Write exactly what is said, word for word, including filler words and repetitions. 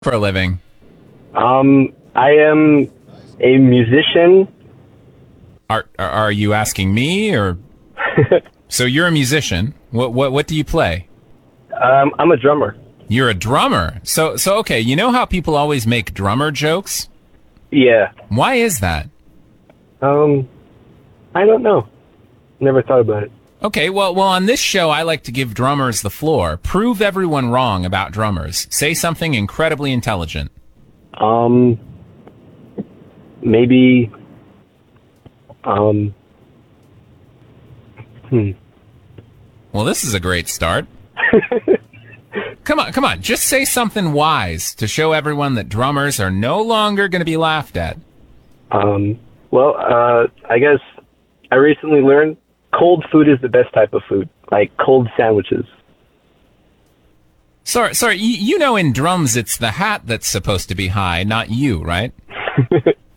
For a living. Um, I am a musician. Are are are you asking me or? So you're a musician. What what what do you play? Um, I'm a drummer. You're a drummer. So so okay. You know how people always make drummer jokes? Yeah. Why is that? Um, I don't know. Never thought about it. Okay, well, well, on this show, I like to give drummers the floor. Prove everyone wrong about drummers. Say something incredibly intelligent. Um, maybe. Um. Hmm. Well, this is a great start. Come on, come on. Just say something wise to show everyone that drummers are no longer going to be laughed at. Um. Well, uh, I guess I recently learned cold food is the best type of food, like cold sandwiches. Sorry, sorry. You, you know, in drums, it's the hat that's supposed to be high, not you, right?